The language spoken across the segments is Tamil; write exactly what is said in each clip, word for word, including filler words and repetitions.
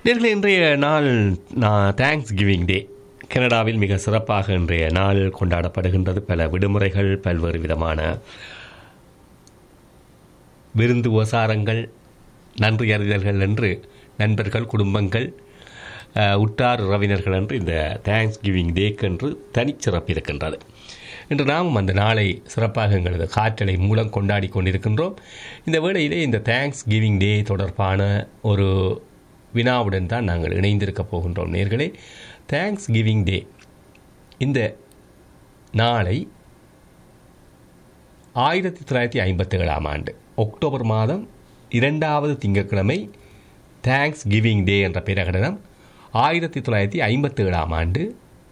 நேர்களே, இன்றைய நாள் தேங்க்ஸ் கிவிங் டே. கனடாவில் மிக சிறப்பாக இன்றைய நாள் கொண்டாடப்படுகின்றது. பல விடுமுறைகள், பல்வேறு விதமான விருந்து உபசாரங்கள், நன்றி அறிதல்கள் என்று நண்பர்கள், குடும்பங்கள், உற்றார் உறவினர்கள் என்று இந்த தேங்க்ஸ் கிவிங் டேக்கு என்று தனிச்சிறப்பு இருக்கின்றது. இன்று நாம் அந்த நாளை சிறப்பாக எங்களது காற்றலை மூலம் கொண்டாடி கொண்டிருக்கின்றோம். இந்த வேளையிலே இந்த தேங்க்ஸ் கிவிங் டே தொடர்பான ஒரு வினாவுடன் தான் நாங்கள் இணைந்திருக்க போகின்றோம். நேர்களே, தேங்க்ஸ் கிவிங் டே இந்த நாளை ஆயிரத்தி தொள்ளாயிரத்தி ஐம்பத்தி ஏழாம் ஆண்டு அக்டோபர் மாதம் இரண்டாவது திங்கட்கிழமை தேங்க்ஸ் கிவிங் டே என்ற பிரகடனம் ஆயிரத்தி தொள்ளாயிரத்தி ஐம்பத்தி ஏழாம் ஆண்டு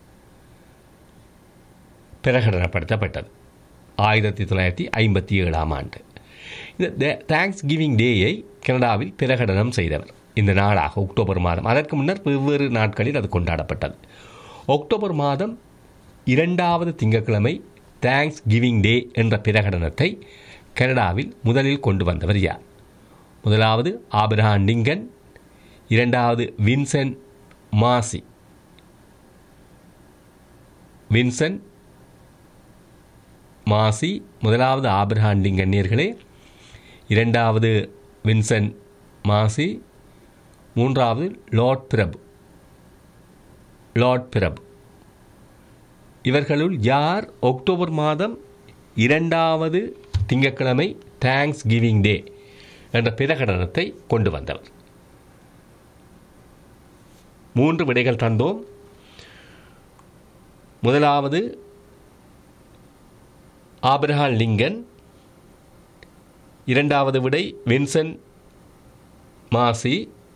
பிரகடனப்படுத்தப்பட்டது. ஆயிரத்தி தொள்ளாயிரத்தி ஐம்பத்தி ஏழாம் ஆண்டு இந்த தேங்க்ஸ் கிவிங் டேயை கனடாவில் பிரகடனம் செய்தவர் இந்த நாளாக அக்டோபர் மாதம். அதற்கு முன்னர் வெவ்வேறு நாட்களில் அது கொண்டாடப்பட்டது. அக்டோபர் மாதம் இரண்டாவது திங்கட்கிழமை தேங்க்ஸ் கிவிங் டே என்ற பிரகடனத்தை கனடாவில் முதலில் கொண்டு வந்தவர் யார்? முதலாவது ஆபிரகாம் லிங்கன், இரண்டாவது வின்சென்ட் மாசி. வின்சென்ட் மாசி முதலாவது ஆபிரகாம் லிங்கன் நேர்களே, இரண்டாவது வின்சென்ட் மாசி, மூன்றாவது லார்ட் பிரபு. லார்ட் பிரபு இவர்களுள் யார் அக்டோபர் மாதம் இரண்டாவது திங்கட்கிழமை தேங்க்ஸ் கிவிங் டே என்ற பிரகடனத்தை கொண்டு வந்தவர்? மூன்று விடைகள் தந்தோம். முதலாவது ஆபிரகாம் லிங்கன், இரண்டாவது விடை வின்சென்ட் மாசி,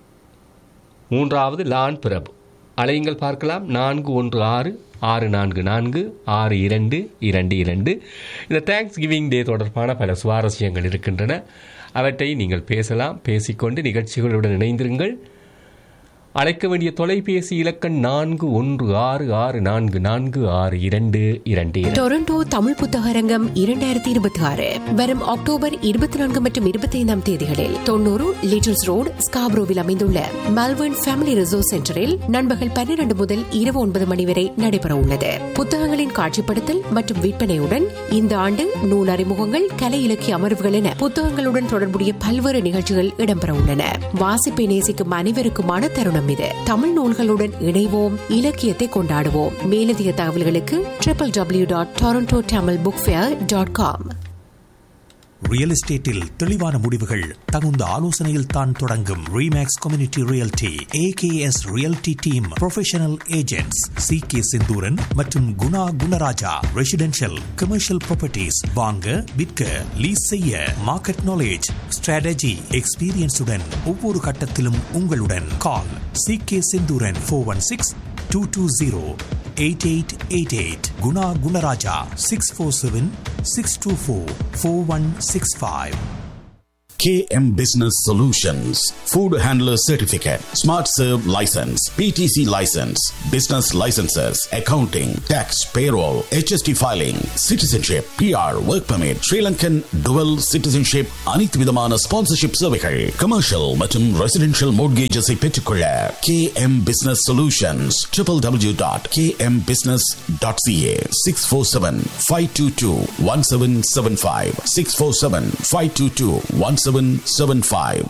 மூன்றாவது லான் பிரபு. அலையுங்கள் பார்க்கலாம். நான்கு ஒன்று ஆறு ஆறு நான்கு நான்கு ஆறு இரண்டு இரண்டு இரண்டு. இந்த தேங்க்ஸ் கிவிங் டே தொடர்பான பல சுவாரஸ்யங்கள் இருக்கின்றன. அவற்றை நீங்கள் பேசலாம். பேசிக்கொண்டு நிகழ்ச்சிகளுடன் இணைந்திருங்கள். அழைக்க வேண்டிய தொலைபேசி இலக்கம் நான்கு ஒன்று ஆறு ஆறு நான்கு நான்கு ஆறு இரண்டு இரண்டு. டொரண்டோ தமிழ் புத்தகரங்கம் இரண்டாயிரத்தி இருபத்தி ஆறு வரும் அக்டோபர் இருபத்தி நான்கு மற்றும் இருபத்தி ஐந்தாம் தேதிகளில் தொண்ணூறு லிட்டில்ஸ் ரோடு ஸ்காப்ரோவில் அமைந்துள்ள மெல்பர்ன் ஃபேமிலி ரிசோர்ஸ் சென்டரில் நண்பகல் பன்னிரண்டு முதல் இரவு ஒன்பது மணி வரை நடைபெற உள்ளது. புத்தகங்களின் காட்சிப்படுத்தல் மற்றும் விற்பனையுடன் இந்த ஆண்டு நூல் அறிமுகங்கள், கலை இலக்கிய அமர்வுகள் என புத்தகங்களுடன் தொடர்புடைய பல்வேறு நிகழ்ச்சிகள் இடம்பெற உள்ளன. வாசிப்பை நேசிக்கும் அனைவருக்குமான தருணம் இது. தமிழ் நூல்களுடன் இணைவோம், இலக்கியத்தை கொண்டாடுவோம். மேலதிக தகவல்களுக்கு triple W dot Toronto Tamil book fair dot com. Real எஸ்டேட்டில் தெளிவான முடிவுகள் தகுந்த ஆலோசனையில் தான் தொடங்கும். Remakes community realty AKS realty team professional agents C K Senthuran மற்றும் Guna Gunaraja. Residential commercial properties வாங்க, விற்க, லீஸ் செய்ய மார்க்கெட் நாலேஜ், ஸ்ட்ராட்டஜி, எக்ஸ்பீரியன்ஸுடன் ஒவ்வொரு கட்டத்திலும் உங்களுடன். கால் C K Senthuran four one six two two zero eight eight eight eight. Guna Gunaraja six four seven six two four four one six five. K M Business Solutions, Food Handler Certificate, Smart Serve License, P T C License, Business Licenses, Accounting, Tax, Payroll, H S T Filing, Citizenship, P R, Work Permit, Sri Lankan Dual Citizenship, அனைத்து விதமான ஸ்பான்சர்ஷிப் சேவைகள், Commercial மற்றும் Residential Mortgages ஐ பெற்றுக்கொள்ள K M Business Solutions, w w w dot k m business dot c a. six four seven, five two two, one seven seven five, six four seven, five two two, one seven seven five.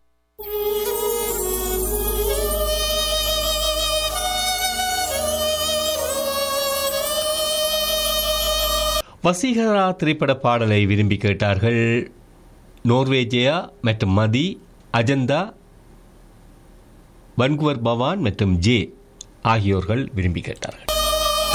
Vaseegara திரைப்பட பாடலை விரும்பி கேட்டார்கள் நோர்வேஜியா மற்றும் மதி, அஜந்தா, வன்குவர் பவான் மற்றும் ஜே ஆகியோர்கள் விரும்பி கேட்டார்கள்.